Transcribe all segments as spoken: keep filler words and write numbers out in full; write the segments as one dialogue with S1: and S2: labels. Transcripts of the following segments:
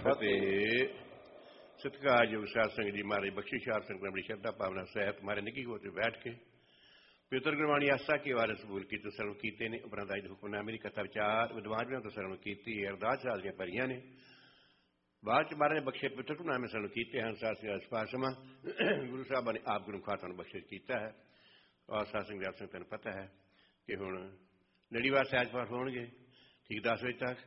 S1: फतेह। सत्कारयोग साध संगत जी महाराज बख्शी साध संगत बड़ी श्रद्धा भावना सहित हमारे निकी गोद में बैठ के पवित्र गुरबाणी आस्था के वारस बूल की तो सरव कीते ने उपरांत हुक्मनामे की कथा विचार विद्वान तो सरव की अरदास हाजियां भरिया ने बाद च महाराज बख्शे पवित्र हुक्मनामे सरव किए हैं। साध संगत समा गुरु साहब ने आप गुरु खाता बख्शिश किया है और साध संगत संगत पता है कि हुण लड़ीवार सहज पाठ होणगे ठीक दस बजे तक।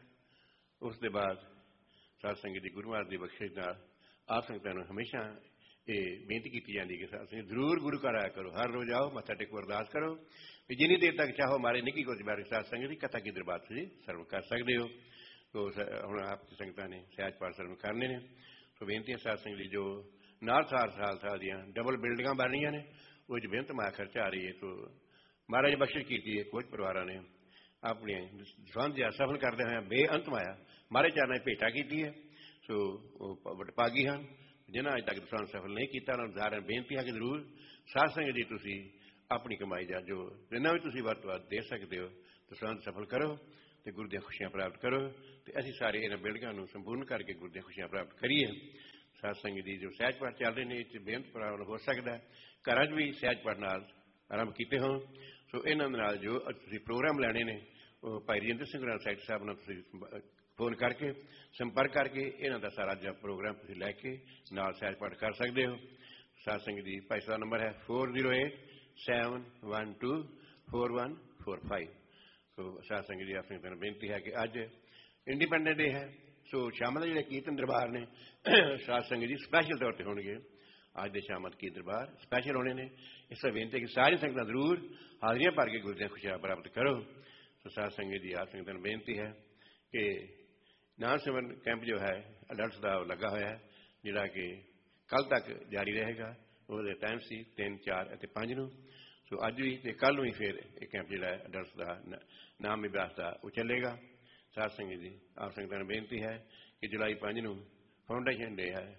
S1: उसके बाद साध संगत की गुरु महाराज की बख्शिश नाल आप संगतां हमेशा ये बेनती की जाती है कि साध संगत जरूर गुरु घर आया करो, हर रोज आओ, मत्था टेको, अरदास करो। जिन्नी देर तक चाहो हमारे निकी गोद बारे साध संगत की कथा की दरबार तुसीं सर्व कर सकते हो। तो हुण आप संगतां ने सहज पाठ सर्व करने ने तो बेनती है साध संगत जो नाल साल साल साल दियां डबल बिल्डिंगां बन रही ने वो बेहनत माया खर्चा आ रही है। तो महाराज बख्शिश की है कुछ परिवारों ने अपने संबंध सफल करते हुए बेअंत माया महाराज चरणों में भेटा की है। सो वडभागी हैं जिन्हें अज तक संबंध सफल नहीं किया उन्होंने सारे बेनती है कि जरूर साध संगत जी तुसी अपनी कमाई जा जो जिन्ना भी तुसी वध वध दे सकते हो तो संबंध सफल करो तो गुरु दी खुशियां प्राप्त करो। तो असीं सारे इन्हां बिल्डिंगां नूं संपूर्ण करके गुरु दी खुशियां प्राप्त करिए। साध संगत जी जो सहज पाठ चल रहे हैं इस बेनत प्राप्त हो सकता है घर भी सहज पाठ नाल आरंभ किए हों। सो इन्हां जो तुसीं प्रोग्राम लैणे ने भाई राजेंद्र सिंह सैक्टरी साहब नाल तुसीं फोन करके संपर्क करके इन्हां दा सारा जो प्रोग्राम तुसीं लैके नाल सहज पाठ कर सकते हो। साध संगत जी भाई साहब नंबर है four zero eight seven one two four one four five. सो साध संगत जी आप संगतां नूं बेनती है कि अज इंडिपेंडेंट डे है। सो शाम के जो कीर्तन दरबार ने साध संगत जी स्पैशल तौर पर होणगे अज के शाम की दरबार स्पैशल होने ने। इस बेनती है कि सारी संगतां जरूर हाजिरियां भर के गुरु दी खुशियां प्राप्त करो। तो साध संगत जी आप संगतां नूं बेनती है कि नाम सिमरन कैंप जो है अडल्ट का लगा हुआ है जिहड़ा कि कल तक जारी रहेगा। वो टाइम सी तीन चार और पाँच नूं। सो अज भी तो कल भी फिर एक कैंप जो है अडल्ट का नाम अभ्यास का वो चलेगा। साध संगत जी आप संगतां नूं बेनती है कि जुलाई पाँच नूं फाउंडेशन डे है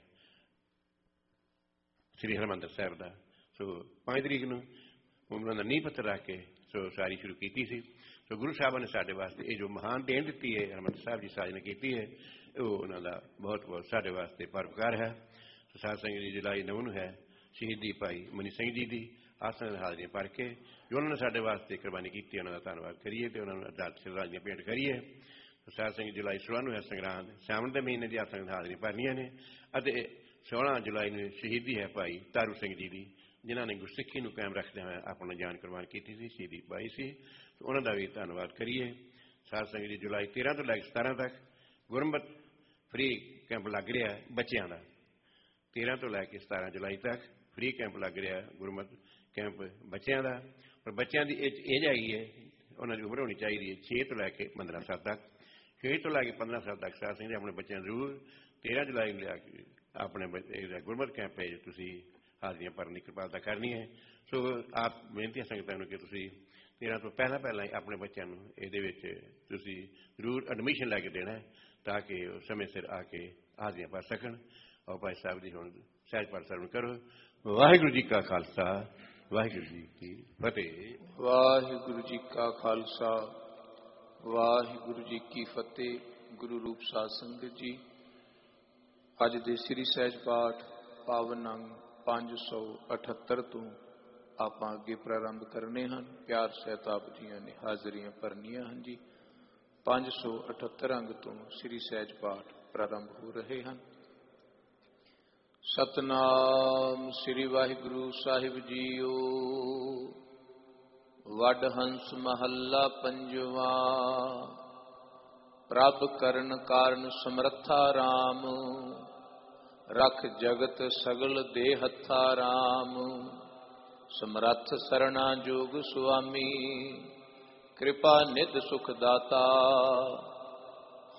S1: श्री हरमंदर साहब का। सो पाँच तरीक नूं उन्होंने नींह पत्थर रख के सो सारी शुरू की सी। सो गुरु साहब ने साढ़े वास्ते ये जो महान देन दी है हरमंदर साहब जी साजन की है वो उन्होंने बहुत बहुत साढ़े वास्ते परोपकार है। तो साध संगत जी जुलाई नौ नूं है शहीदी भाई मनी सिंह जी की आसन हाजिरियां भर के जो उन्होंने साढ़े वास्ते कुर्बानी की उन्होंने धन्यवाद करिए तो उन्होंने अरदास श्रद्धांजलियां भेंट करिए। तो साध संगत जुलाई सोलह नूं है संग्रांद सावन के महीने की आसन हाजिरियां भरनियां ने। सोलह जुलाई में शहीदी है भाई तारू सिंह जी की जिन्होंने गुरसिक्खी नूं कायम रखते हुए अपना जान कुर्बान की थी शहीदी पाई सी। तो उन्होंने भी धन्यवाद करिए। साध संगत जी जुलाई तेरह तो लैके सतारह तक गुरमत फ्री कैंप लग रहा है बच्चों का। तेरह तो लैके सतारह जुलाई तक फ्री कैंप लग रहा है गुरमत कैंप बच्चों का। और बच्चों की एज आई है उन्होंने उम्र होनी चाहिए छे तो लैके पंद्रह साल तक। छे तो लैके पंद्रह साल तक साध संगत जी अपने बच्चों जरूर तेरह जुलाई लिया अपने गुरमत कैंप है तुसीं हाजिरियां भरने की कृपालता करनी है। सो आप बेनती संगतां नूं कि तुसीं तेरह तो पहला पहला ही अपने बच्चों ये जरूर एडमिशन लैके देना है ताकि समय सिर आके हाजिरियां भर सकन। और भाई साहब जी हुण सहज पाठ सरवण करो। वाहिगुरू जी का खालसा वाहिगुरू जी की फतेह।
S2: वाहिगुरू जी का खालसा वाहिगुरू जी की फतेह। गुरु रूप साध संगत जी अज दे श्री सहज पाठ पावन अंग पांच सौ अठहत्तर तो आप अगे प्रारंभ करने हैं। प्यार सहित आप जिया ने हाजिरियां भरनिया हैं जी। पांच सौ अठहत्तर अंग तो श्री सहज पाठ प्रारंभ हो रहे हैं। सतनाम श्री वाहिगुरु साहिब जीओ। वड हंस महला पंजवा। प्रभ करण कारण समर्था राम। रख जगत सगल दे हथा राम। समरथ सरना जोग स्वामी। कृपा निध सुख दाता।